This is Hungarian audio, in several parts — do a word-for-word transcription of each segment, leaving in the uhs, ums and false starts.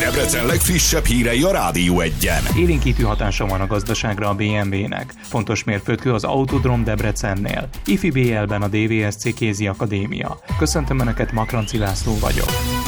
Debrecen legfrissebb hírei a Rádió Egyen. Élénkítő hatása van a gazdaságra a bé em vé-nek. Fontos mérföldkő az Autodrom Debrecennél. Ifi bé el-ben a dé vé es cé Kézi Akadémia. Köszöntöm Önöket, Makranci László vagyok.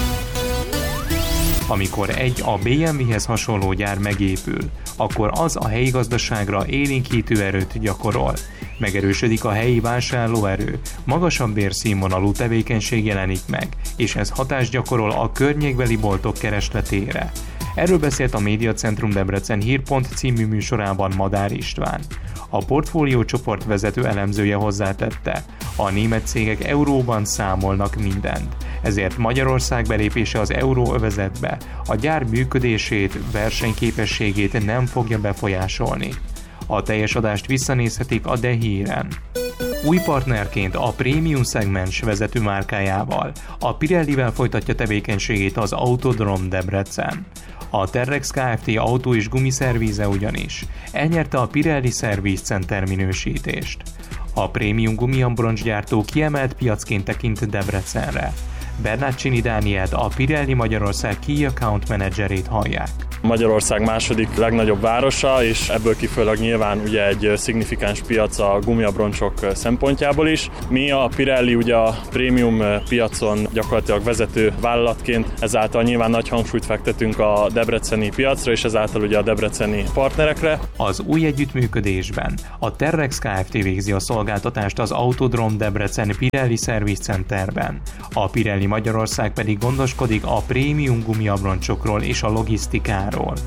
Amikor egy a bé em vé-hez hasonló gyár megépül, akkor az a helyi gazdaságra élénkítő erőt gyakorol. Megerősödik a helyi vásárlóerő, magasabb bérszínvonalú tevékenység jelenik meg, és ez hatást gyakorol a környékbeli boltok keresletére. Erről beszélt a Médiacentrum Debrecen Hírpont című műsorában Madár István. A portfólió csoport vezető elemzője hozzátette, a német cégek euróban számolnak mindent, ezért Magyarország belépése az euróövezetbe a gyár működését, versenyképességét nem fogja befolyásolni. A teljes adást visszanézhetik a De Híren. Új partnerként a prémium szegmens vezető márkájával, a Pirellivel folytatja tevékenységét az Autodrom Debrecen. A Terrex Kft. Autó- és gumiszervíze ugyanis elnyerte a Pirelli Service Center minősítést. A prémium gumiabroncsgyártó kiemelt piacként tekint Debrecenre. Bernardcsini Dánielt, a Pirelli Magyarország Key Account Managerét hallják. Magyarország második legnagyobb városa, és ebből kifolyólag nyilván ugye egy szignifikáns piac a gumiabroncsok szempontjából is. Mi a Pirelli ugye a prémium piacon gyakorlatilag vezető vállalatként, ezáltal nyilván nagy hangsúlyt fektetünk a debreceni piacra, és ezáltal ugye a debreceni partnerekre. Az új együttműködésben a Terrex Kft. Végzi a szolgáltatást az Autodrom Debrecen Pirelli Service Centerben. A Pirelli Magyarország pedig gondoskodik a prémium gumiabroncsokról és a logisztikáról.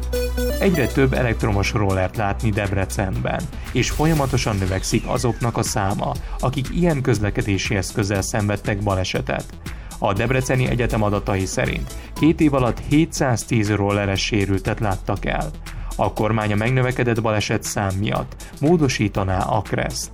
Egyre több elektromos rollert látni Debrecenben, és folyamatosan növekszik azoknak a száma, akik ilyen közlekedési eszközzel szenvedtek balesetet. A Debreceni Egyetem adatai szerint két év alatt hétszáztíz rolleres sérültet láttak el. A kormány a megnövekedett baleset szám miatt módosítaná a Kreszt.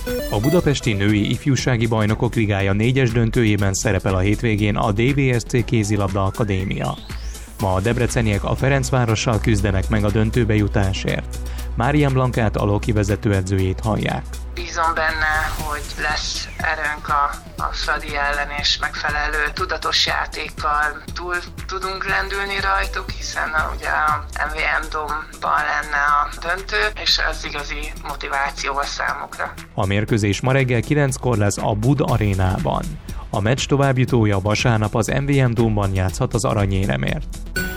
A budapesti női ifjúsági bajnokok ligája négyes döntőjében szerepel a hétvégén a dé vé es cé Kézilabda Akadémia. Ma a debreceniek a Ferencvárossal küzdenek meg a döntőbe jutásért. Márián Blankát Aloki vezetőedzőjét hallják. Bízom benne, hogy lesz erőnk a, a Fradi ellen, és megfelelő tudatos játékkal túl tudunk lendülni rajtuk, hiszen a, ugye a em vé em Dome-ban lenne a döntő, és ez igazi motiváció a számukra. A mérkőzés ma reggel kilenckor lesz a Bud Arénában. A meccs továbbjutója vasárnap az em vé em Dome-ban játszhat az aranyéremért.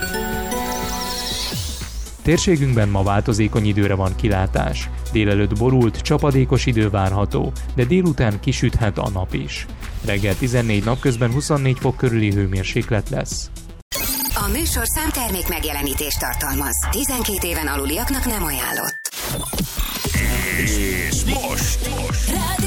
Térségünkben ma változékony időre van kilátás. Délelőtt borult, csapadékos idő várható, de délután kisüthet a nap is. Reggel tizennégy, napközben huszonnégy fok körüli hőmérséklet lesz. A műsor számtermék megjelenítést tartalmaz. tizenkét éven aluliaknak nem ajánlott. És most... most.